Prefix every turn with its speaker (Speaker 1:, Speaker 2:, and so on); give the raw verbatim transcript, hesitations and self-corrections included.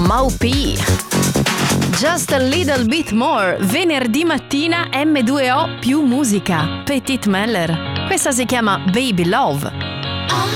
Speaker 1: Maupi. Just a little bit more, venerdì mattina M due O più musica, Petit Meller. Questa si chiama Baby Love.